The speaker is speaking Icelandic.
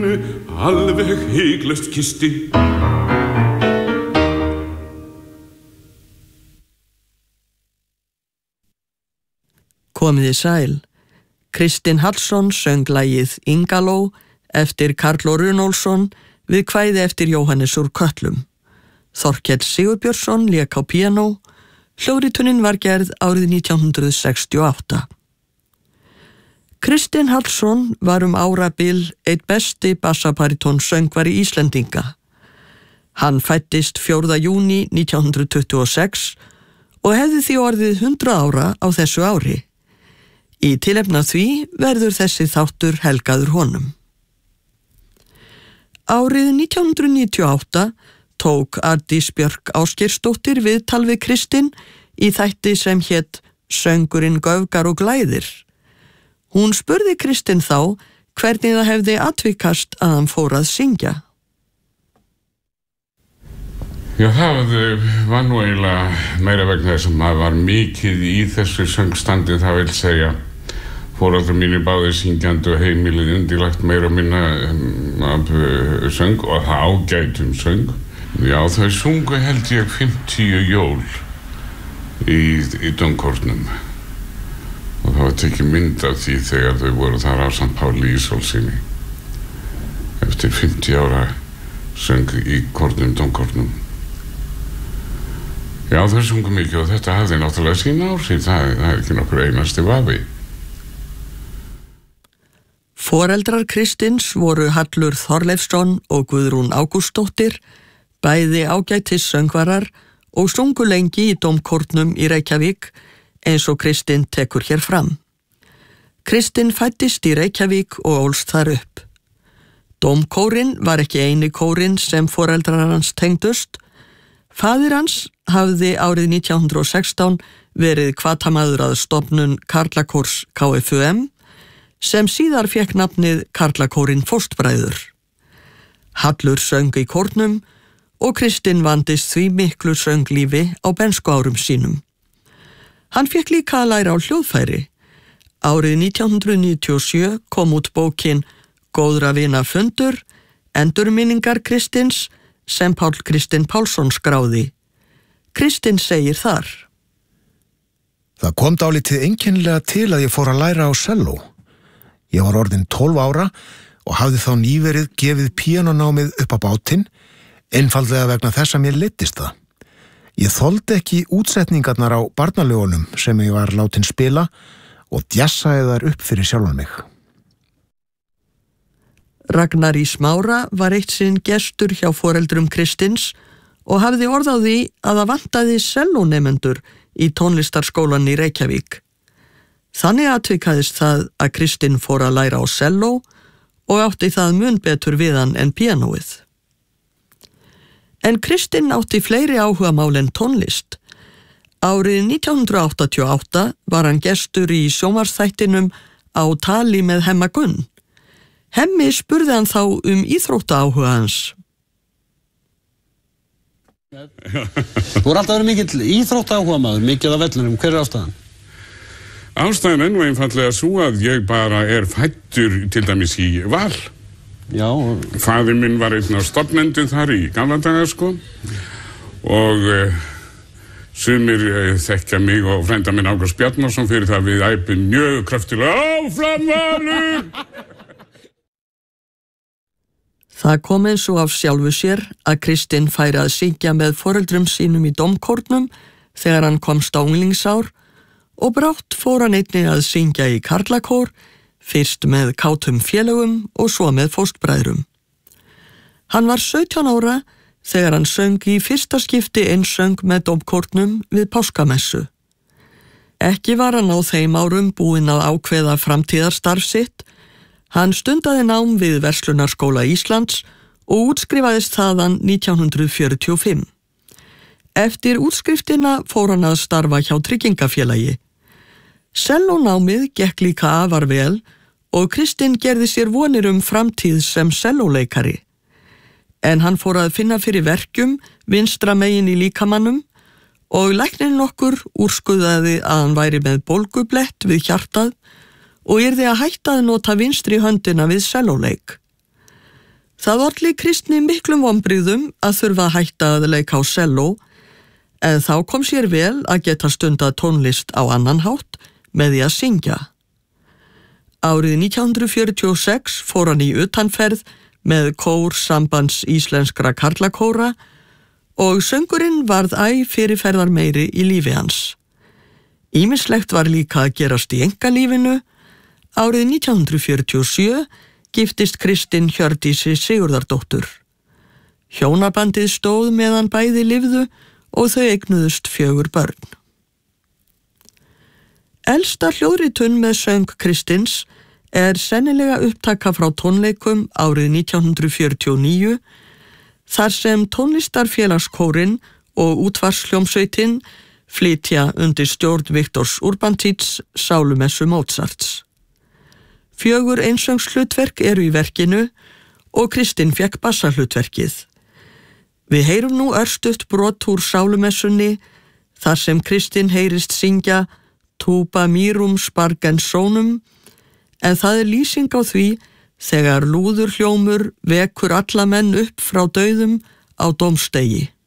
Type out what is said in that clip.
Alveg hygglust kisti. Komiði sæl. Kristinn Hallsson söng lagið Ingaló eftir Karl Runólfsson við kvæði eftir Jóhannes úr Kötlum. Þorkell Sigurbjörnsson lék á píanó. Hljóðritunin var gerð árið 1968. Kristinn Hallsson var árabil einn besti bassabariton söngvari Íslendinga. Hann fæddist 4. júní 1926 og hefði því orðið 100 ára á þessu ári. Í tilefni af því verður þessi þáttur helgaður honum. Árið 1998 tók Ardís Björk Ásgeirsdóttir viðtal við Kristinn í þætti sem hét Söngurinn göfgar og glæðir. Hún spurði Kristinn þá hvernig það hefði atvikast að hann fór að syngja. Já, það var nú eiginlega meira vegna þess að maður var mikið í þessu söngstandi, það vil segja. Foreldrar mínir báðir syngjandi og heimilið undirlagt meira og minna af söng og það ágætum söng. Já, þau sungu held ég 50 jól í dómkórnum. Og það var tekið mynd af því þegar þau voru þar ásamt Páli Ísólfssyni eftir 50 ára söng í dómkórnum. Já, þau sungu mikið og þetta hafði náttúrulega sín áhrif, það er ekki nokkur einasti vafi. Foreldrar Kristinns voru Hallur Þorleifsson og Guðrún Ágústsdóttir, bæði ágætis söngvarar og sungu lengi í dómkórnum í Reykjavík, eins og Kristinn tekur hér fram. Kristinn fæddist í Reykjavík og ólst þar upp. Dómkórinn var ekki eini kórinn sem foreldrar hans tengdust. Faðir hans hafði árið 1916 verið hvatamaður að stofnun Karlakórs KFUM, sem síðar fékk nafnið Karlakórinn Fóstbræður. Hallur söng í kórnum og Kristinn vandist því miklu sönglífi á bernskuárum sínum. Hann fékk líka að læra á hljóðfæri. Árið 1997 kom út bókin Góðra vina fundur, endurminningar Kristinns sem Páll Kristinn Pálsson skráði. Kristinn segir þar. Það kom dálítið einkennilega til að ég fór að læra á selló. Ég var orðinn 12 ára og hafði þá nýverið gefið píanónámið upp á bátinn, einfaldlega vegna þess að mér leiddist það. Ég þoldi ekki útsetningarnar á barnalögunum sem ég var látin spila og djassaði þar upp fyrir sjálfan mig. Ragnar í Smára var eitt sinn gestur hjá foreldrum Kristinns og hafði orð á því að það vantaði sellónemendur í tónlistarskólan í Reykjavík. Þannig atvikaðist það að Kristinn fór að læra á selló og átti það mun betur við hann en píanóið. En Kristinn átti fleiri áhugamál en tónlist. Árið 1988 var hann gestur í sjónvarpsþættinum Á tali með Hemma Gunn. Hemmi spurði hann þá íþróttaáhuga hans. Þú er alltaf verið mikill íþróttaáhugamaður, mikið af vellunum. Hver er ástæðan? Ástæðan er nú einfaldlega svo að ég bara er fæddur til dæmis í Val. Já. Faðir minn var einn af stofnendum þar í gamla daga, sko. Og sumir þekkja mig og frænda minn Ágúst Bjarnason fyrir það við æpum mjög kraftilega áfram Valur! Það kom eins og af sjálfu sér að Kristinn færi að syngja með foreldrum sínum í dómkórnum þegar hann komst á unglingsár og brátt fór hann einnig að syngja í karlakór, fyrst með kátum félögum og svo með fóstbræðrum. Hann var 17 ára þegar hann söng í fyrsta skipti einsöng með dómkórnum við páskamessu. Ekki var hann á þeim árum búinn að ákveða framtíðarstarf sitt. Hann stundaði nám við Verslunarskóla Íslands og útskrifaðist þaðan 1945. Eftir útskriftina fór hann að starfa hjá tryggingafélagi. Sellónámið gekk líka afar vel og Kristinn gerði sér vonir framtíð sem sellóleikari. En hann fór að finna fyrir verkjum vinstra megin í líkamannum og læknirinn okkur úrskurðaði að hann væri með bólgublett við hjartað og yrði að hætta að nota vinstri höndina við sellóleik. Það olli Kristni miklum vonbrigðum að þurfa að hætta að leika á selló, en þá kom sér vel að geta stundað tónlist á annan hátt með því að syngja. Árið 1946 fór hann í utanferð með kór Sambands íslenskra karlakóra og söngurinn varð fyrirferðar meiri í lífi hans. Ýmislegt var líka að gerast í einkalífinu. Árið 1947 giftist Kristinn Hjördísi Sigurðardóttur. Hjónabandið stóð meðan bæði lifðu og þau eignuðust 4 börn. Elsta hljóðritun með söng Kristins sennilega upptaka frá tónleikum árið 1949, þar sem tónlistarfélagskórinn og útvarpshljómsveitin flytja undir stjórn Viktors Urbantics sálumessu Mozarts. 4 einsöngshlutverk eru í verkinu og Kristinn fékk bassahlutverkið. Við heyrum nú örstutt brot úr sálumessunni þar sem Kristinn heyrist syngja Tuba mirum spargen sónum, en það lýsing á því þegar lúðurhljómur vekur alla menn upp frá dauðum á dómstegi.